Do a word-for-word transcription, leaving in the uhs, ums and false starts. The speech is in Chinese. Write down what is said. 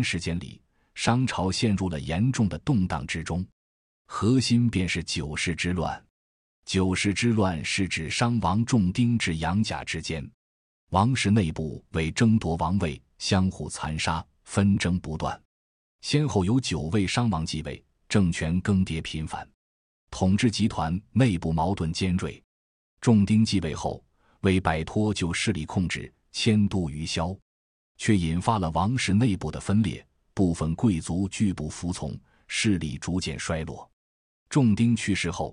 时间里，商朝陷入了严重的动荡之中，核心便是九世之乱。九世之乱是指商王仲丁至杨贾之间，王室内部为争夺王位，相互残杀，纷争不断。先后有九位商王继位，政权更迭频繁，统治集团内部矛盾尖锐。仲丁继位后，为摆脱旧势力控制，迁都于萧，却引发了王室内部的分裂，部分贵族拒不服从，势力逐渐衰落。仲丁去世后，